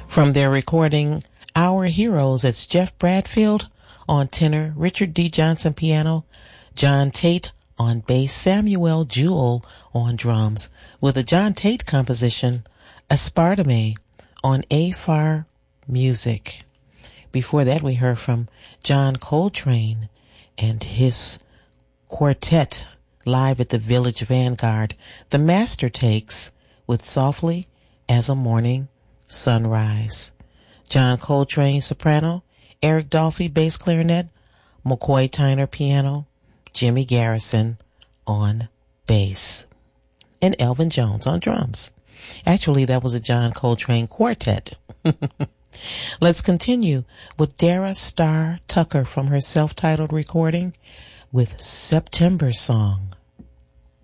From their recording Our Heroes, it's Jeff Bradfield on tenor, Richard D. Johnson piano, John Tate on bass, Samuel Jewell on drums, with a John Tate composition, Aspartame, on AFAR Music. Before that, we heard from John Coltrane and his quartet live at the Village Vanguard, The Master Takes, with Softly as a Morning Sunrise. John Coltrane, soprano, Eric Dolphy, bass clarinet, McCoy Tyner, piano, Jimmy Garrison on bass, and Elvin Jones on drums. Actually, that was a John Coltrane quartet. Let's continue with Dara Starr Tucker from her self-titled recording with September Song.